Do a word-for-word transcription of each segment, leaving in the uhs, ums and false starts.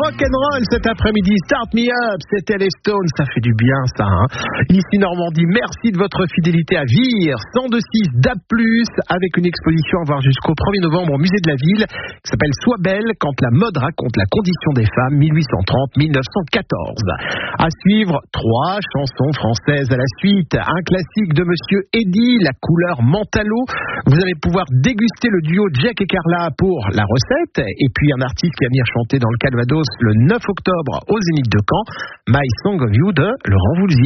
rock'n'roll cet après-midi. Start me up, c'était les Stones, ça fait du bien ça. Hein. Ici Normandie, merci de votre fidélité à Vire, cent deux virgule six D A B plus, avec une exposition à voir jusqu'au premier novembre au musée de la ville, qui s'appelle Sois belle quand la mode raconte la condition des femmes, mille huit cent trente à mille neuf cent quatorze. À suivre, trois chansons françaises à la suite. Un classique de Monsieur Eddy, La couleur Mentalo. Vous allez pouvoir déguster le duo Jack et Carla pour la recette. Et puis un artiste qui va venir chanter dans le Calvados le neuf octobre au Zénith de Caen, My Song of You de Laurent Voulzy.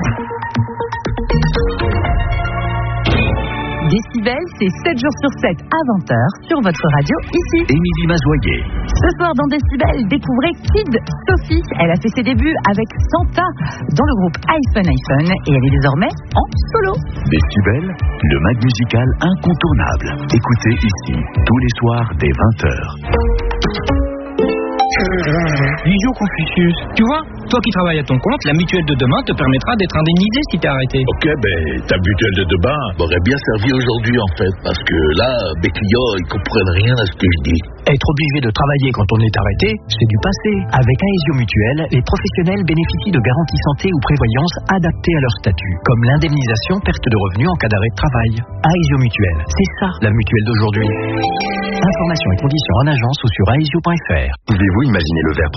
Décibel, c'est sept jours sur sept à vingt heures sur votre radio ici. Émilie Mazoyer. Ce soir dans Décibel, découvrez Kid Sophie. Elle a fait ses débuts avec Santa dans le groupe iPhone iPhone et elle est désormais en solo. Décibel, le mag musical incontournable. Écoutez ici, tous les soirs dès vingt heures. Bijou Confucius. Tu vois, toi qui travailles à ton compte, la mutuelle de demain te permettra d'être indemnisé si t'es arrêté. Ok, ben ta mutuelle de demain m'aurait bien servi aujourd'hui en fait, parce que là, mes clients, ils comprennent rien à ce que je dis. Être obligé de travailler quand on est arrêté, c'est du passé. Avec Aesio Mutuelle, les professionnels bénéficient de garanties santé ou prévoyance adaptées à leur statut, comme l'indemnisation perte de revenus en cas d'arrêt de travail. Aesio Mutuelle, c'est ça la mutuelle d'aujourd'hui. Informations et conditions en agence ou sur aesio point f r. Pouvez-vous imaginer le verbe